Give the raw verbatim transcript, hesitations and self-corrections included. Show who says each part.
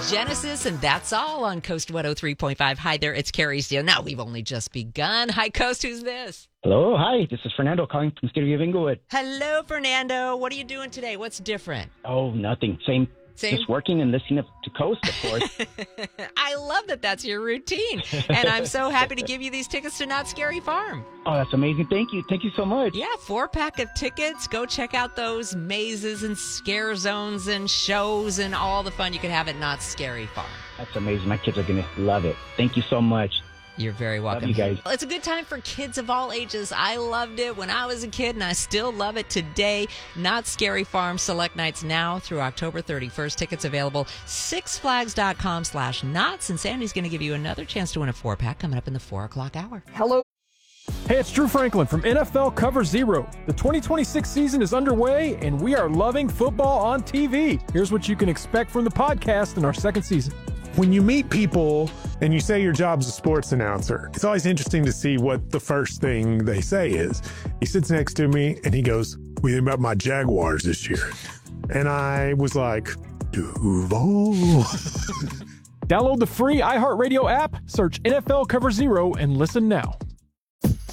Speaker 1: Genesis, and that's all on Coast one oh three point five. Hi there, it's Carrie Steele. Now, we've only just begun. Hi, Coast, who's this?
Speaker 2: Hello, hi, this is Fernando calling from the city of Inglewood.
Speaker 1: Hello, Fernando. What are you doing today? What's different?
Speaker 2: Oh, nothing. Same.
Speaker 1: Same?
Speaker 2: Just working and listening to Coast, of course.
Speaker 1: I love that that's your routine. And I'm so happy to give you these tickets to Not Scary Farm.
Speaker 2: Oh, that's amazing. Thank you. Thank you so much.
Speaker 1: Yeah, four pack of tickets. Go check out those mazes and scare zones and shows and all the fun you can have at Not Scary Farm.
Speaker 2: That's amazing. My kids are going to love it. Thank you so much.
Speaker 1: You're very welcome.
Speaker 2: Love you guys.
Speaker 1: It's a good time for kids of all ages. I loved it when I was a kid, and I still love it today. Not Scary Farm select nights now through October thirty-first. Tickets available sixflags.com slash knots. And Sandy's going to give you another chance to win a four-pack coming up in the four o'clock hour.
Speaker 3: Hello.
Speaker 4: Hey, it's Drew Franklin from N F L Cover Zero. The twenty twenty-six season is underway, and we are loving football on T V. Here's what you can expect from the podcast in our second season.
Speaker 5: When you meet people and you say your job's a sports announcer, it's always interesting to see what the first thing they say is. He sits next to me and he goes, "What do you think about my Jaguars this year?" And I was like, Duval.
Speaker 4: Download the free iHeartRadio app, search N F L Cover Zero, and listen now.